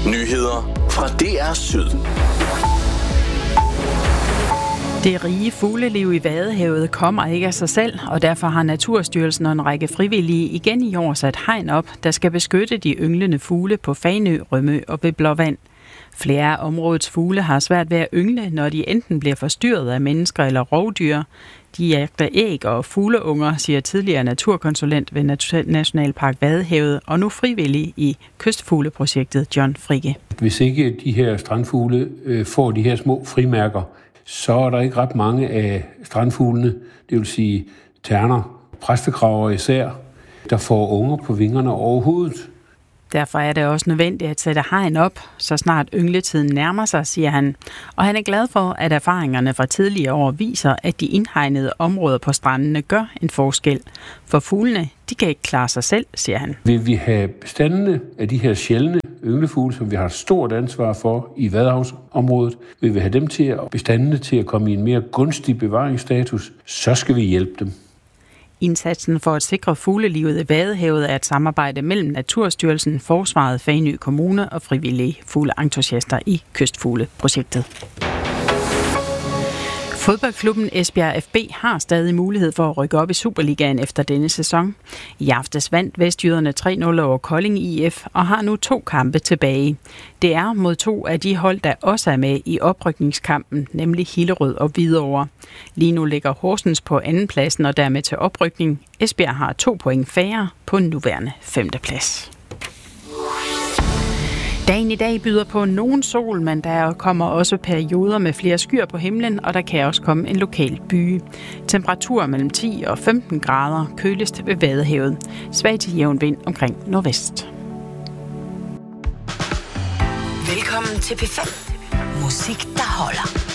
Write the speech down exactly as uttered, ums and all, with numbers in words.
Nyheder fra D R Syd. Det rige fugleliv i Vadehavet kommer ikke af sig selv, og derfor har Naturstyrelsen og en række frivillige igen i år sat hegn op, der skal beskytte de ynglende fugle på Fanø, Rømø og ved Blåvand. Flere af områdets fugle har svært ved at yngle, når de enten bliver forstyrret af mennesker eller rovdyr. De jagter æg og fugleunger, siger tidligere naturkonsulent ved Nationalpark Vadehavet og nu frivillig i kystfugleprojektet John Frigge. Hvis ikke de her strandfugle øh, får de her små frimærker, så er der ikke ret mange af strandfuglene, det vil sige terner, præstekraver især, der får unger på vingerne overhovedet. Derfor er det også nødvendigt at sætte hegn op, så snart yngletiden nærmer sig, siger han. Og han er glad for, at erfaringerne fra tidligere år viser, at de indhegnede områder på strandene gør en forskel. For fuglene, de kan ikke klare sig selv, siger han. Vil vi have bestandene af de her sjældne ynglefugle, som vi har et stort ansvar for i Vadehavsområdet, vil vi have dem til at bestandene til at komme i en mere gunstig bevaringsstatus, så skal vi hjælpe dem. Indsatsen for at sikre fuglelivet i Vadehavet er et samarbejde mellem Naturstyrelsen, Forsvaret, Fanø Kommune og frivillige fugleentusiaster i kystfugleprojektet. Fodboldklubben Esbjerg F B har stadig mulighed for at rykke op i Superligaen efter denne sæson. I aftes vandt vestjyderne tre nul over Kolding I F og har nu to kampe tilbage. Det er mod to af de hold, der også er med i oprykningskampen, nemlig Hillerød og Hvidovre. Lige nu ligger Horsens på andenpladsen og dermed til oprykning. Esbjerg har to point færre på nuværende femteplads. Dagen i dag byder på nogen sol, men der kommer også perioder med flere skyer på himlen, og der kan også komme en lokal byge. Temperatur mellem ti og femten grader, køligst ved Vadehavet. Svag til jævn vind omkring nordvest. Velkommen til P fem. Musik, der holder.